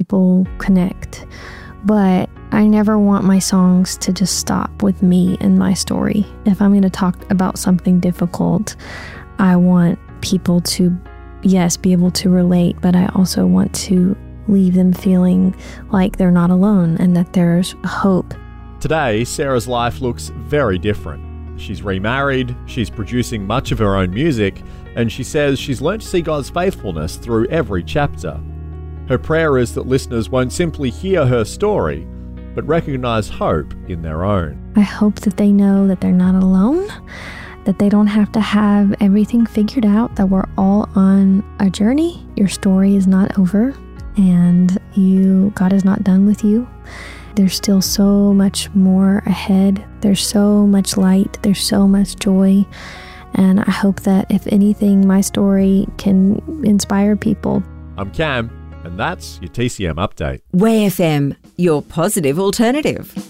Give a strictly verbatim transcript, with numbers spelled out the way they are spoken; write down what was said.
people connect. But I never want my songs to just stop with me and my story. If I'm going to talk about something difficult, I want people to, yes, be able to relate, but I also want to leave them feeling like they're not alone and that there's hope. Today, Sarah's life looks very different. She's remarried, she's producing much of her own music, and she says she's learned to see God's faithfulness through every chapter. Her prayer is that listeners won't simply hear her story, but recognise hope in their own. I hope that they know that they're not alone, that they don't have to have everything figured out, that we're all on a journey. Your story is not over, and you, God is not done with you. There's still so much more ahead. There's so much light. There's so much joy. And I hope that if anything, my story can inspire people. I'm Cam, and that's your T C M Update. W A Y F M, your positive alternative.